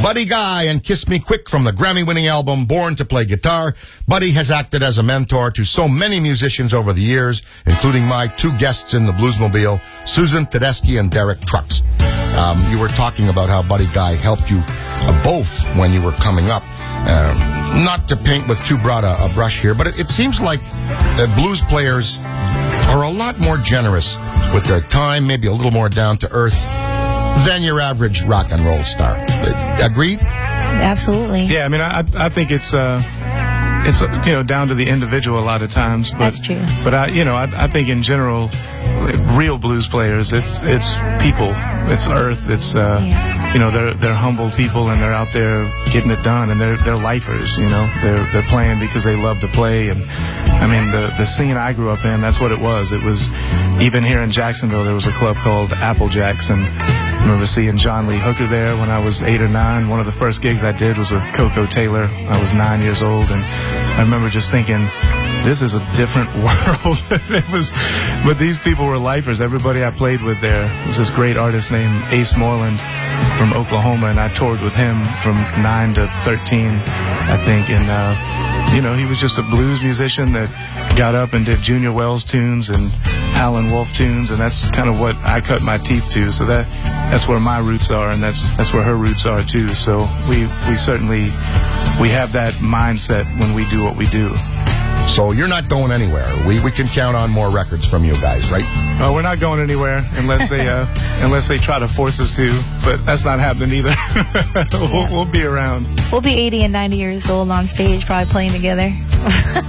Buddy Guy and Kiss Me Quick from the Grammy-winning album Born to Play Guitar. Buddy has acted as a mentor to so many musicians over the years, including my two guests in the Bluesmobile, Susan Tedeschi and Derek Trucks. You were talking about how Buddy Guy helped you both when you were coming up. Not to paint with too broad a brush here, but it seems like blues players are a lot more generous with their time, maybe a little more down to earth than your average rock and roll star. Agreed? Absolutely. Yeah, I mean, I think it's down to the individual a lot of times. But, that's true. But I think in general, real blues players, it's people, it's earth, it's they're humble people and they're out there getting it done, and they're lifers. They're playing because they love to play. And I mean, the scene I grew up in, that's what it was. It was even here in Jacksonville, there was a club called Applejacks, and I remember seeing John Lee Hooker there when I was 8 or 9. One of the first gigs I did was with Coco Taylor. I was 9 years old, and I remember just thinking, this is a different world. But these people were lifers. Everybody I played with there was this great artist named Ace Moreland from Oklahoma, and I toured with him from 9 to 13, I think. And, he was just a blues musician that got up and did Junior Wells tunes and Howlin' Wolf tunes, and that's kind of what I cut my teeth to. So that's where my roots are, and that's where her roots are too. So we have that mindset when we do what we do. So you're not going anywhere. We can count on more records from you guys, right? Oh, we're not going anywhere unless they try to force us to. But that's not happening either. We'll be around. We'll be 80 and 90 years old on stage, probably playing together.